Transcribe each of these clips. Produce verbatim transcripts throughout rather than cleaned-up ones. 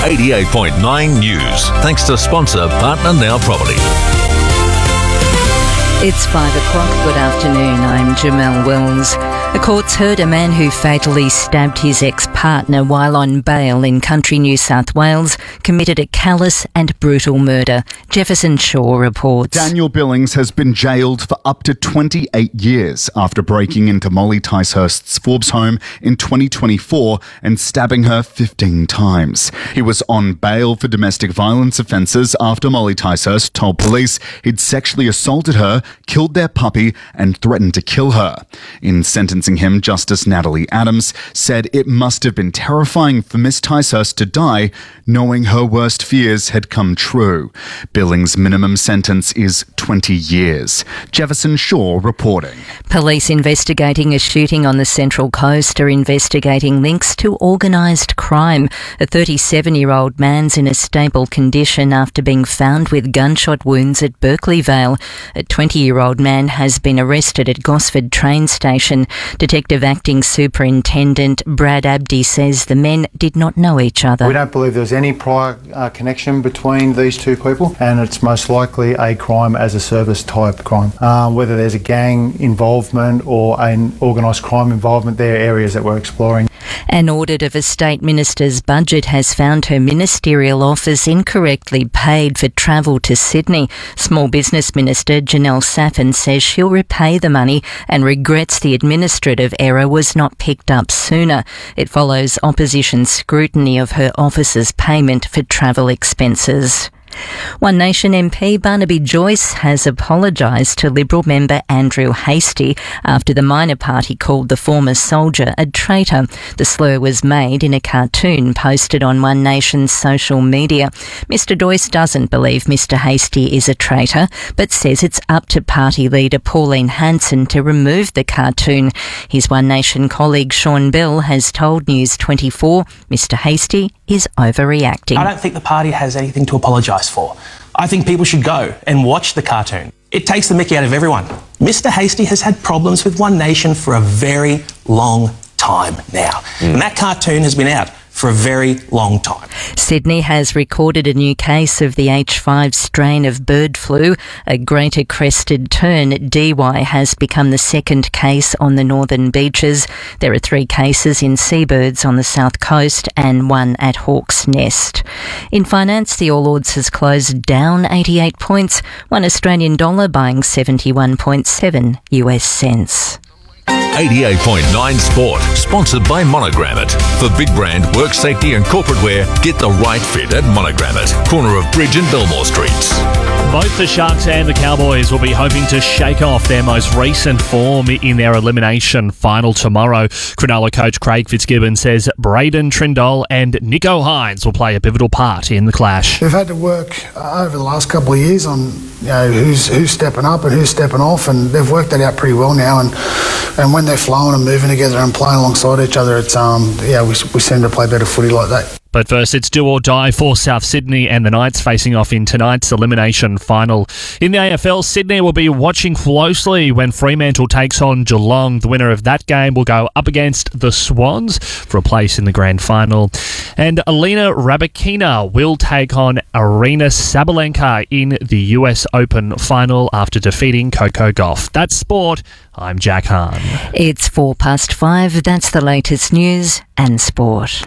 eighty-eight point nine News. Thanks to sponsor Partner Now Property. It's five o'clock. Good afternoon. I'm Jamelle Wells. The courts heard a man who fatally stabbed his ex-partner while on bail in country New South Wales committed a callous and brutal murder. Jefferson Shaw reports. Daniel Billings has been jailed for up to twenty-eight years after breaking into Molly Ticehurst's Forbes home in twenty twenty-four and stabbing her fifteen times. He was on bail for domestic violence offences after Molly Ticehurst told police he'd sexually assaulted her, killed their puppy and threatened to kill her. In sentencing him, Justice Natalie Adams said it must have been terrifying for Miss Ticehurst to die, knowing her worst fears had come true. Billings' minimum sentence is twenty years. Jefferson Shaw reporting. Police investigating a shooting on the Central Coast are investigating links to organised crime. A thirty-seven-year-old man's in a stable condition after being found with gunshot wounds at Berkeley Vale. A twenty-year-old man has been arrested at Gosford train station. Detective Acting Superintendent Brad Abdi says the men did not know each other. We don't believe there's any prior uh, connection between these two people, and it's most likely a crime as a service type crime. Uh, whether there's a gang involvement or an organised crime involvement, they're areas that we're exploring. An audit of a state minister's budget has found her ministerial office incorrectly paid for travel to Sydney. Small Business Minister Janelle Saffin says she'll repay the money and regrets the administrative error was not picked up sooner. It follows opposition scrutiny of her office's payment for travel expenses. One Nation M P Barnaby Joyce has apologised to Liberal member Andrew Hastie after the minor party called the former soldier a traitor. The slur was made in a cartoon posted on One Nation's social media. Mister Joyce doesn't believe Mister Hastie is a traitor, but says it's up to party leader Pauline Hanson to remove the cartoon. His One Nation colleague Sean Bell has told News twenty-four Mister Hastie is overreacting. I don't think the party has anything to apologise for. I think people should go and watch the cartoon. It takes the mickey out of everyone. Mister Hastie has had problems with One Nation for a very long time now. Mm. And that cartoon has been out for a very long time. Sydney has recorded a new case of the H five strain of bird flu. A greater crested tern, D Y, has become the second case on the northern beaches. There are three cases in seabirds on the south coast and one at Hawke's Nest. In finance, the All Ords has closed down eighty-eight points, one Australian dollar buying seventy-one point seven U S cents. eighty-eight point nine Sport, sponsored by Monogram It. For big brand, work safety and corporate wear, get the right fit at Monogram It, corner of Bridge and Belmore Streets. Both the Sharks and the Cowboys will be hoping to shake off their most recent form in their elimination final tomorrow. Cronulla coach Craig Fitzgibbon says Braden Trindall and Nico Hines will play a pivotal part in the clash. They've had to work uh, over the last couple of years on you know who's who's stepping up and who's stepping off, and they've worked that out pretty well now. And and when they're flowing and moving together and playing alongside each other, it's um yeah we we seem to play better footy like that. But first, it's do or die for South Sydney and the Knights facing off in tonight's elimination final. In the A F L, Sydney will be watching closely when Fremantle takes on Geelong. The winner of that game will go up against the Swans for a place in the grand final. And Alina Rybakina will take on Arina Sabalenka in the U S Open final after defeating Coco Gauff. That's sport. I'm Jack Hahn. It's four past five. That's the latest news and sport.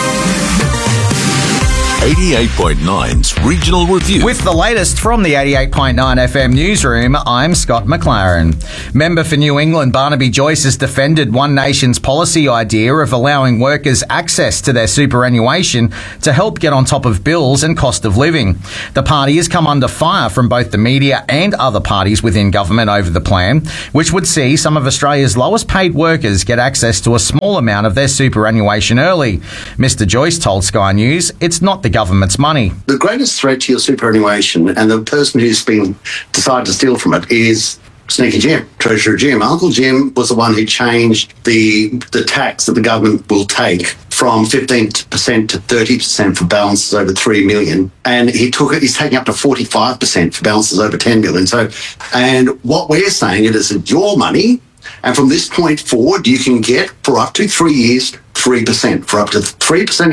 eighty-eight point nine's Regional Review. With the latest from the eighty-eight point nine F M newsroom, I'm Scott McLaren. Member for New England Barnaby Joyce has defended One Nation's policy idea of allowing workers access to their superannuation to help get on top of bills and cost of living. The party has come under fire from both the media and other parties within government over the plan, which would see some of Australia's lowest paid workers get access to a small amount of their superannuation early. Mister Joyce told Sky News it's not the government's money. The greatest threat to your superannuation and the person who's been decided to steal from it is Sneaky Jim, Treasurer Jim. Uncle Jim was the one who changed the the tax that the government will take from fifteen percent to thirty percent for balances over three million. And he took it, he's taking up to forty-five percent for balances over ten million. So, and what we're saying is it's your money. And from this point forward, you can get for up to three years, three percent. For up to three percent